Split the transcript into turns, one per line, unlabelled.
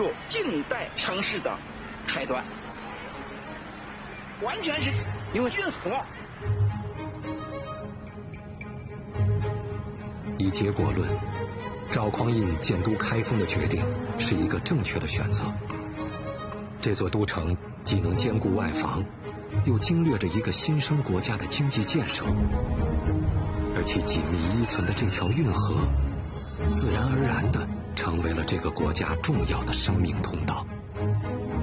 近代城市的开端，完全是因为运河。
以结果论，赵匡胤建都开封的决定是一个正确的选择。这座都城既能兼顾外防，又经略着一个新生国家的经济建设，而其紧密依存的这条运河，自然而然地成为了这个国家重要的生命通道。